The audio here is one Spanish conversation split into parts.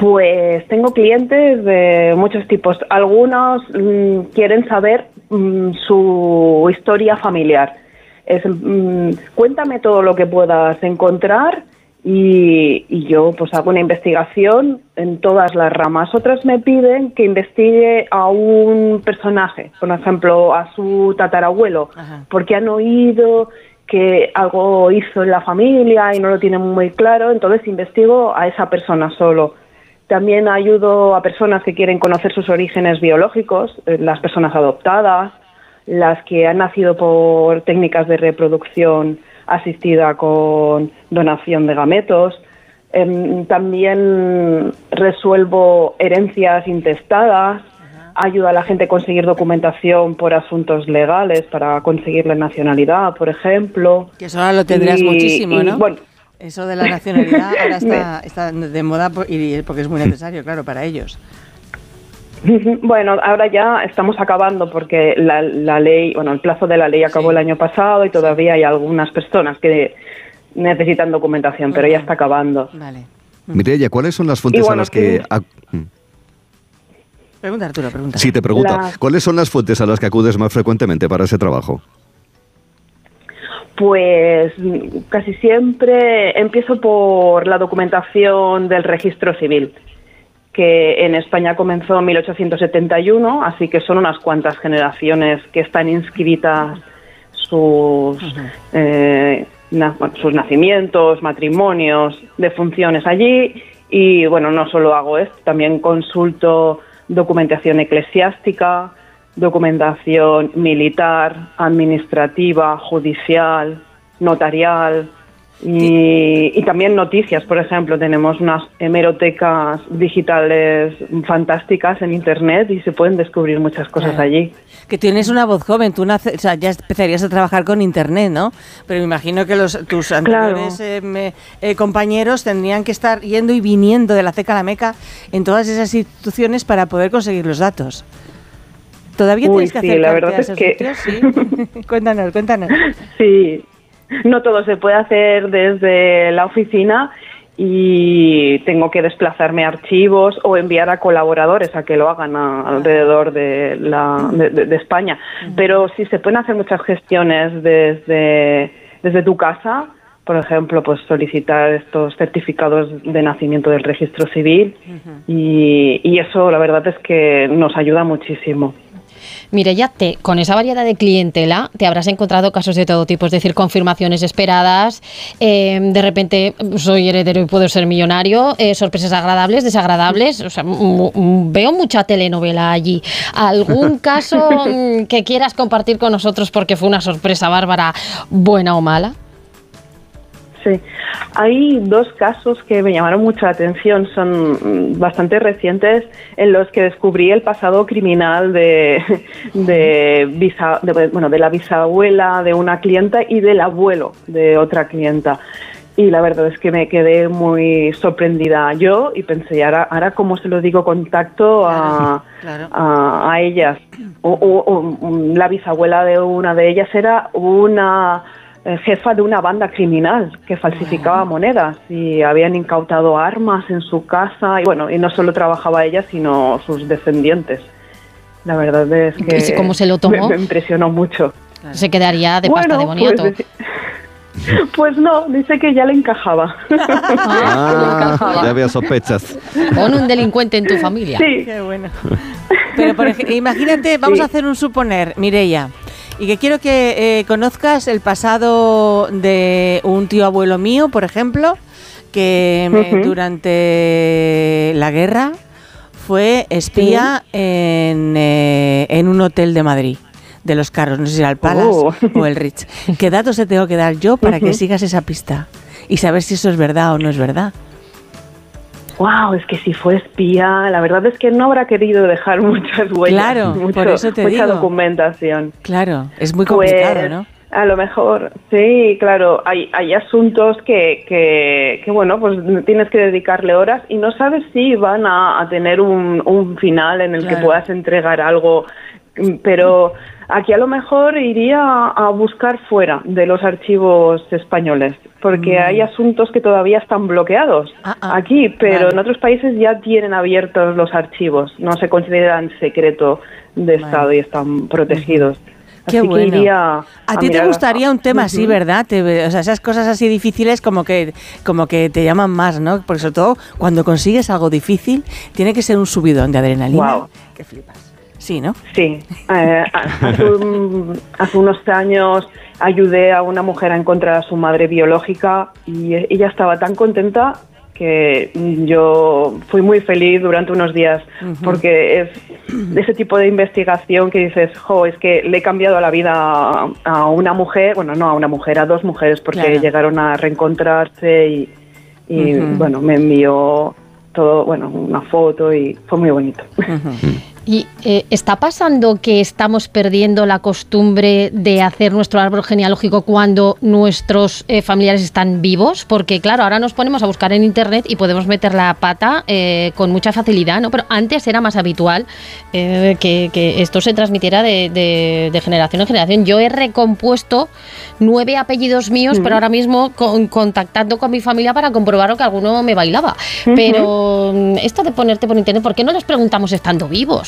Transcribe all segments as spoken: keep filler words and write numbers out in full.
Pues tengo clientes de muchos tipos. Algunos mmm, quieren saber mmm, su historia familiar. Es, mmm, cuéntame todo lo que puedas encontrar y, y yo pues hago una investigación en todas las ramas. Otras me piden que investigue a un personaje, por ejemplo, a su tatarabuelo, Ajá. porque han oído que algo hizo en la familia y no lo tienen muy claro, entonces investigo a esa persona solo. También ayudo a personas que quieren conocer sus orígenes biológicos, las personas adoptadas, las que han nacido por técnicas de reproducción asistida con donación de gametos. Eh, también resuelvo herencias intestadas, ayuda a la gente a conseguir documentación por asuntos legales para conseguir la nacionalidad, por ejemplo. Que eso ahora lo tendrás y, muchísimo, y, ¿no? Bueno, eso de la nacionalidad ahora está, está de moda y porque es muy necesario, claro, para ellos. Bueno, ahora ya estamos acabando porque la, la ley, bueno, el plazo de la ley acabó sí. el año pasado y todavía hay algunas personas que necesitan documentación, pero uh-huh. ya está acabando. Vale. Mireia, ¿cuáles son las fuentes bueno, a las que... Sí. Pregunta, Arturo, pregunta. Sí, te pregunto. La... ¿Cuáles son las fuentes a las que acudes más frecuentemente para ese trabajo? Pues casi siempre empiezo por la documentación del registro civil, que en España comenzó en mil ochocientos setenta y uno, así que son unas cuantas generaciones que están inscritas sus, uh-huh. eh, na, bueno, sus nacimientos, matrimonios, defunciones allí. Y bueno, no solo hago esto, también consulto documentación eclesiástica, documentación militar, administrativa, judicial, notarial y, y también noticias. Por ejemplo, tenemos unas hemerotecas digitales fantásticas en Internet y se pueden descubrir muchas cosas claro. allí. Que tienes una voz joven, tú nace, o sea, ya empezarías a trabajar con Internet, ¿no? Pero me imagino que los, tus anteriores claro. eh, me, eh, compañeros tendrían que estar yendo y viniendo de la ceca a la meca en todas esas instituciones para poder conseguir los datos. ¿Todavía Uy, tienes que sí, acercarte la verdad a esos es que... sitios? Sí. Cuéntanos, cuéntanos. Sí, no todo se puede hacer desde la oficina y tengo que desplazarme a archivos o enviar a colaboradores a que lo hagan a, alrededor de, la, de, de, de España. Uh-huh. Pero sí se pueden hacer muchas gestiones desde, desde tu casa. Por ejemplo, pues solicitar estos certificados de nacimiento del registro civil uh-huh. y, y eso la verdad es que nos ayuda muchísimo. Mireia, te, con esa variedad de clientela te habrás encontrado casos de todo tipo, es decir, confirmaciones esperadas, eh, de repente soy heredero y puedo ser millonario, eh, sorpresas agradables, desagradables, o sea, m- m- veo mucha telenovela allí. ¿Algún caso que quieras compartir con nosotros porque fue una sorpresa bárbara, buena o mala? Sí, hay dos casos que me llamaron mucho la atención, son bastante recientes, en los que descubrí el pasado criminal de, de, bisa, de, bueno, de la bisabuela de una clienta y del abuelo de otra clienta. Y la verdad es que me quedé muy sorprendida yo y pensé, ahora, ahora ¿cómo se lo digo contacto a, claro. a, a ellas? O, o, o, la bisabuela de una de ellas era una... jefa de una banda criminal que falsificaba bueno. monedas y habían incautado armas en su casa y bueno, y no solo trabajaba ella sino sus descendientes. La verdad es que ¿Y cómo se lo tomó? Me, me impresionó mucho. Claro. Se quedaría de bueno, pasta de boniato. Pues, pues no, dice que ya le encajaba. Ah, ah, ya había sospechas. Pon un delincuente en tu familia. Sí. Qué bueno. Pero por ejemplo, imagínate, vamos sí. a hacer un suponer, Mireia. Y que quiero que eh, conozcas el pasado de un tío abuelo mío, por ejemplo, que uh-huh. eh, durante la guerra fue espía uh-huh. en, eh, en un hotel de Madrid, de los caros, no sé si era el Palace oh. o el Ritz. ¿Qué datos te tengo que dar yo para uh-huh. que sigas esa pista y saber si eso es verdad o no es verdad? Wow, es que si fue espía, la verdad es que no habrá querido dejar muchas huellas. Claro, mucho, por eso te mucha digo. documentación. Claro, es muy complicado, pues, ¿no? A lo mejor, sí, claro, hay, hay asuntos que, que, que, bueno, pues tienes que dedicarle horas y no sabes si van a, a tener un, un final en el claro. que puedas entregar algo pero aquí a lo mejor iría a buscar fuera de los archivos españoles, porque mm. hay asuntos que todavía están bloqueados ah, ah, aquí, pero vale. en otros países ya tienen abiertos los archivos, no se consideran secreto de vale. Estado y están protegidos. Uh-huh. Qué así bueno. Que iría a, a ti te gustaría un tema uh-huh. así, ¿verdad? Te, o sea, esas cosas así difíciles como que como que te llaman más, ¿no? Porque sobre todo cuando consigues algo difícil, tiene que ser un subidón de adrenalina. Wow. Que flipas. Sí, ¿no? Sí. Eh, hace, un, hace unos años ayudé a una mujer a encontrar a su madre biológica y ella estaba tan contenta que yo fui muy feliz durante unos días, uh-huh. porque es ese tipo de investigación que dices, jo, es que le he cambiado la vida a, a una mujer, bueno, no a una mujer, a dos mujeres, porque claro. llegaron a reencontrarse y, y uh-huh. bueno, me envió todo, bueno, una foto y fue muy bonito. Uh-huh. ¿Y eh, está pasando que estamos perdiendo la costumbre de hacer nuestro árbol genealógico cuando nuestros eh, familiares están vivos? Porque claro, ahora nos ponemos a buscar en internet y podemos meter la pata eh, con mucha facilidad, ¿no? Pero antes era más habitual eh, que, que esto se transmitiera de, de, de generación en generación. Yo he recompuesto nueve apellidos míos, uh-huh. pero ahora mismo con, contactando con mi familia para comprobar que alguno me bailaba. Uh-huh. Pero esto de ponerte por internet, ¿por qué no les preguntamos estando vivos?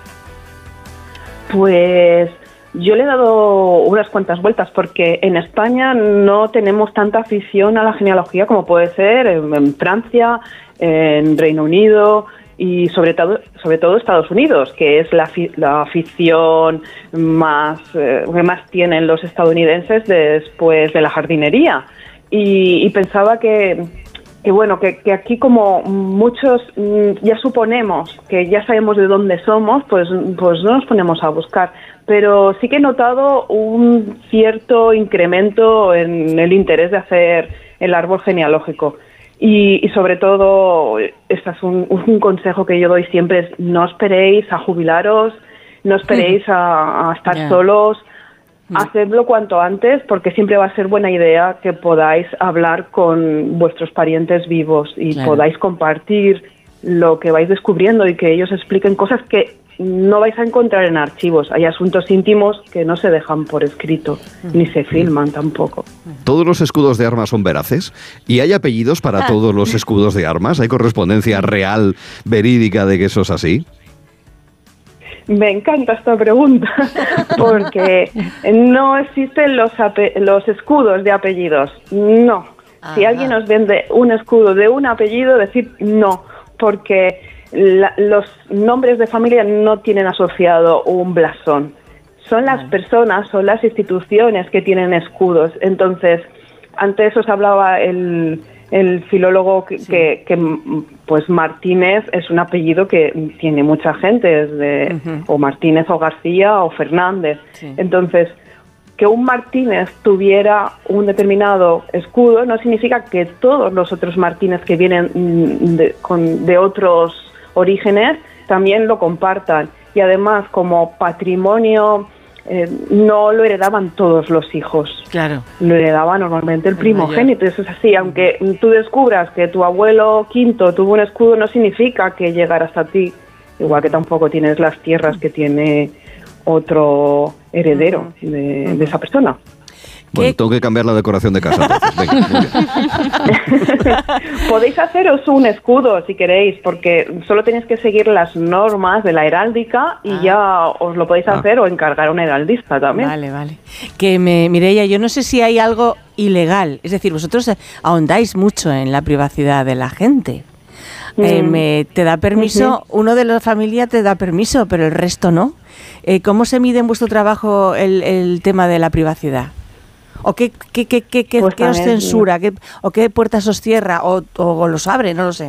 Pues yo le he dado unas cuantas vueltas porque en España no tenemos tanta afición a la genealogía como puede ser en, en Francia, en Reino Unido y sobre todo sobre todo Estados Unidos, que es la, la afición más eh, que más tienen los estadounidenses después de la jardinería. Y, y pensaba que que bueno, que, que aquí como muchos mmm, ya suponemos que ya sabemos de dónde somos, pues, pues no nos ponemos a buscar. Pero sí que he notado un cierto incremento en el interés de hacer el árbol genealógico. Y, y sobre todo, este es un, un consejo que yo doy siempre, es no esperéis a jubilaros, no esperéis a, a estar yeah. solos. Hacedlo cuanto antes porque siempre va a ser buena idea que podáis hablar con vuestros parientes vivos y claro. podáis compartir lo que vais descubriendo y que ellos expliquen cosas que no vais a encontrar en archivos. Hay asuntos íntimos que no se dejan por escrito, uh-huh. ni se filman tampoco. ¿Todos los escudos de armas son veraces? ¿Y hay apellidos para ah. todos los escudos de armas? ¿Hay correspondencia real, verídica de que eso es así? Me encanta esta pregunta porque no existen los, ape- los escudos de apellidos, no. Ajá. Si alguien nos vende un escudo de un apellido, decir no, porque la, los nombres de familia no tienen asociado un blasón. Son las personas, son las instituciones que tienen escudos. Entonces, antes os hablaba el... el filólogo que, sí. que, que pues Martínez es un apellido que tiene mucha gente, es de, uh-huh. o Martínez o García o Fernández. Sí. Entonces, que un Martínez tuviera un determinado escudo no significa que todos los otros Martínez que vienen de, con, de otros orígenes también lo compartan. Y además, como patrimonio... Eh, no lo heredaban todos los hijos. Claro. Lo heredaba normalmente el primogénito. Eso es así. Aunque tú descubras que tu abuelo quinto tuvo un escudo, no significa que llegara hasta ti. Igual que tampoco tienes las tierras que tiene otro heredero uh-huh. de, uh-huh. de esa persona. Bueno, tengo que cambiar la decoración de casa. Entonces. Venga, muy bien. Podéis haceros un escudo si queréis, porque solo tenéis que seguir las normas de la heráldica y ah. ya os lo podéis hacer ah. o encargar a un heraldista también. Vale, vale. Que me, Mireia, yo no sé si hay algo ilegal. Es decir, vosotros ahondáis mucho en la privacidad de la gente. Mm. Eh, me, te da permiso, uh-huh. uno de la familia te da permiso, pero el resto no. Eh, ¿Cómo se mide en vuestro trabajo el, el tema de la privacidad? ¿O qué, qué, qué, qué, qué, pues qué os censura? ¿Qué, ¿O qué puertas os cierra? O, ¿O los abre? No lo sé.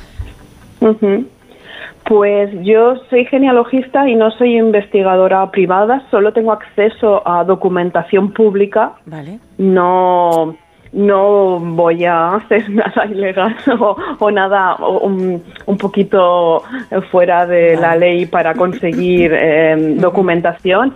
Uh-huh. Pues yo soy genealogista y no soy investigadora privada. Solo tengo acceso a documentación pública. Vale. No, no voy a hacer nada ilegal o, o nada o un, un poquito fuera de vale. la ley para conseguir eh, documentación.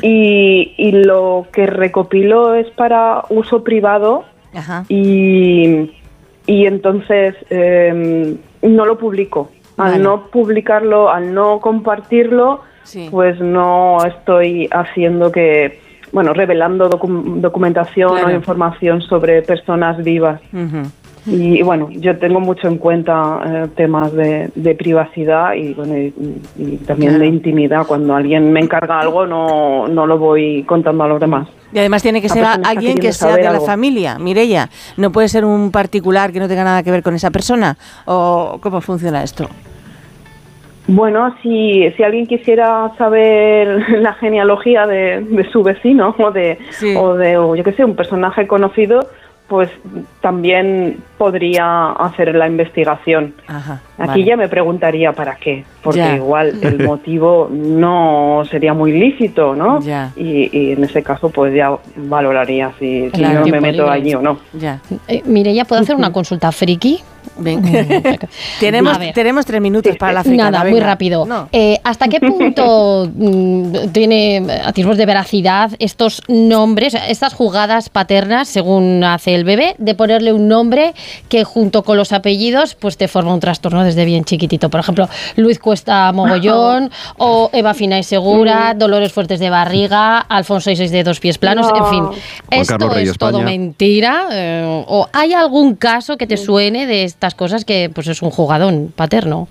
Y, y lo que recopilo es para uso privado. Ajá. y y entonces eh, no lo publico. Al vale. no publicarlo, al no compartirlo, sí. pues no estoy haciendo que, bueno, revelando docu- documentación Claro. o información sobre personas vivas. Uh-huh. Y, y bueno, yo tengo mucho en cuenta eh, temas de, de privacidad y, bueno, y, y también Claro. de intimidad. Cuando alguien me encarga algo, no, no lo voy contando a los demás. Y además tiene que La ser persona está alguien que queriendo sea de saber la algo. familia, Mireia. No puede ser un particular que no tenga nada que ver con esa persona. ¿O cómo funciona esto? Bueno, si, si alguien quisiera saber la genealogía de, de su vecino o de, Sí. o de o yo qué sé, un personaje conocido, pues también podría hacer la investigación. Ajá, Aquí vale. ya me preguntaría para qué, porque Ya. igual el motivo no sería muy lícito, ¿no? Ya. Y, y en ese caso pues ya valoraría si, si Claro. yo me Tiempo meto libre. allí o no. Ya. Eh, Mireia, ¿puedo hacer una consulta friki? Ven. tenemos, A ver. tenemos tres minutos Sí, para la fricada. Nada, muy venga. rápido. No. Eh, ¿Hasta qué punto mm, tiene atisbos de veracidad estos nombres, estas jugadas paternas, según hace el bebé, de ponerle un nombre que junto con los apellidos pues te forma un trastorno desde bien chiquitito? Por ejemplo, Luis Cuesta Mogollón, o Eva Fina y Segura, Dolores Fuertes de Barriga, Alfonso Isis de Dos Pies Planos, No. en fin. Juan ¿Esto Carlos Rey es todo España. mentira? Eh, ¿O hay algún caso que te suene de estas cosas que pues es un jugadón paterno?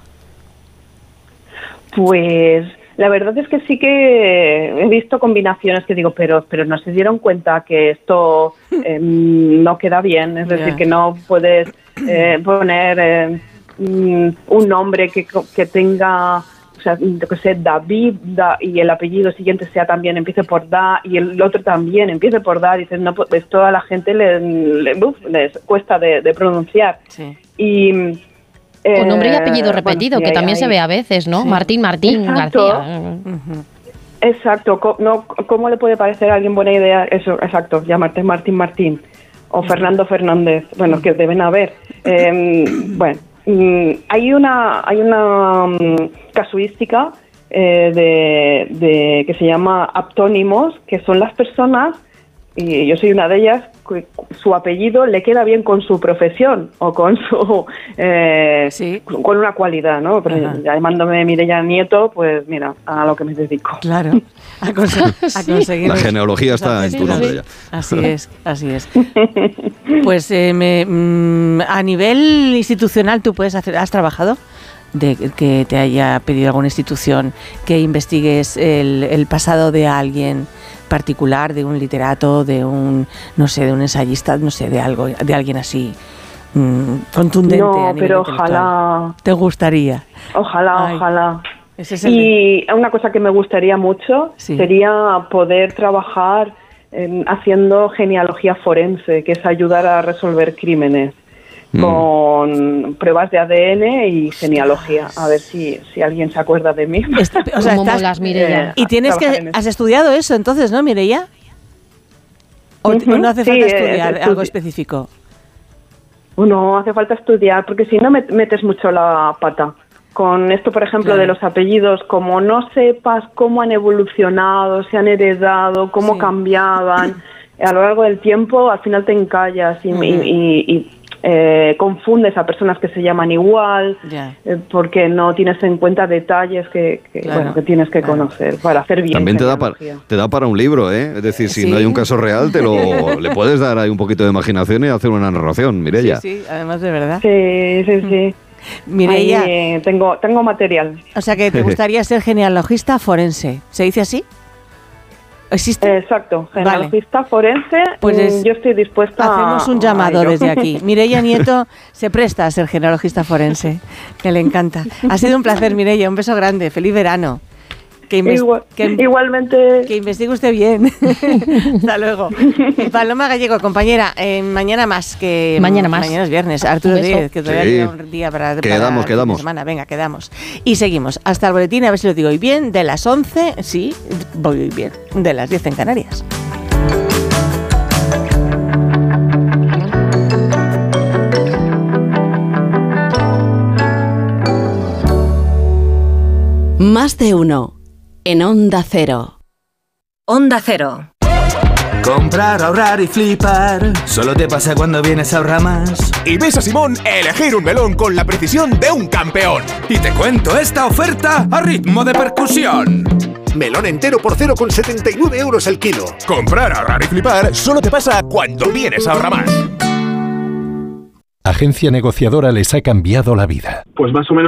Pues la verdad es que sí que he visto combinaciones que digo, pero pero no se dieron cuenta que esto eh, no queda bien, es decir, Ya. que no puedes eh, poner eh, mm, un nombre que, que tenga, o sea, yo que sé, David, da, y el apellido siguiente sea también, empiece por Da, y el otro también empiece por Da, dices, no, pues esto a la gente le, le- uf, les cuesta de, de pronunciar. Sí. Y O nombre y eh, apellido repetido, bueno, sí, que hay- también se hay- ve a veces, ¿no? Sí. Martín, Martín, Exacto. García. Ujú. Exacto, co- no, ¿cómo le puede parecer a alguien buena idea eso? Exacto, llamarte Martín Martín o Fernando Fernández, bueno, que deben haber. Eh, bueno, mm, hay una hay una mm, casuística eh, de, de que se llama aptónimos, que son las personas, y yo soy una de ellas, que su apellido le queda bien con su profesión o con su eh, Sí. con una cualidad, ¿no? Pero Ajá. ya llamándome Mireia Nieto, pues mira, a lo que me dedico. Claro. A, conse- a conseguir La los- genealogía los está en tu apellidos. nombre ya. Así es, así es. Pues eh, me- mm, a nivel institucional, ¿tú puedes hacer, has trabajado? De que te haya pedido alguna institución que investigues el, el pasado de alguien particular, de un literato, de un, no sé, de un ensayista, no sé, de algo, de alguien así mm, contundente a No, nivel pero intelectual. ojalá, ¿Te gustaría? ojalá, Ay, ojalá. Ese es el Y una cosa que me gustaría mucho Sí. sería poder trabajar en- haciendo genealogía forense, que es ayudar a resolver crímenes Mm. con pruebas de A D N y genealogía. A ver si, si alguien se acuerda de mí. Est- o sea, ¿Cómo estás- molas, Mireia? eh, Y tienes trabajar que... en eso. ¿Has estudiado eso entonces, no, Mireia? ¿O, Ujú, o no hace sí, falta eh, estudiar estudi- algo específico? No, hace falta estudiar, porque si no met- metes mucho la pata. Con esto, por ejemplo, Claro. de los apellidos, como no sepas cómo han evolucionado, se han heredado, cómo Sí. cambiaban a lo largo del tiempo, al final te encallas y, Ujú. y- y- y, eh, confundes a personas que se llaman igual, Ya. eh, porque no tienes en cuenta detalles que, que, Claro, bueno, que tienes que claro. conocer para hacer bien. También te da, para, genealogía. te da para un libro, ¿eh? Es decir, si Sí. no hay un caso real, te lo le puedes dar ahí un poquito de imaginación y hacer una narración, Mireia. Sí, sí, además de verdad. Sí, sí, sí. Mireia, Ahí, eh, tengo, tengo material. o sea que te gustaría ser genealogista forense. ¿Se dice así? ¿Existe? Exacto, Vale. genealogista forense, Pues mm, es- yo estoy dispuesta Hacemos un a llamado ello. desde aquí. Mireia Nieto se presta a ser genealogista forense, que le encanta. Ha sido un placer, Mireia. Un beso grande. Feliz verano. Que, inves- Igual- que, igualmente, que investigue usted bien. Hasta luego. Paloma Gallego, compañera, eh, mañana más. que Mañana más. Mañana es viernes. Arturo Un beso. Díez, que todavía Sí. queda un día para, para Quedamos, el fin de quedamos. semana. Venga, quedamos. Y seguimos hasta el boletín, a ver si lo digo hoy bien, de las once, sí, voy hoy bien, de las diez en Canarias. Más de uno en Onda Cero. Onda Cero. Comprar, ahorrar y flipar. Solo te pasa cuando vienes a Ahorramás. Y ves a Simón elegir un melón con la precisión de un campeón. Y te cuento esta oferta a ritmo de percusión. Melón entero por cero coma setenta y nueve euros el kilo. Comprar, ahorrar y flipar solo te pasa cuando vienes a Ahorramás. Agencia negociadora les ha cambiado la vida. Pues más o menos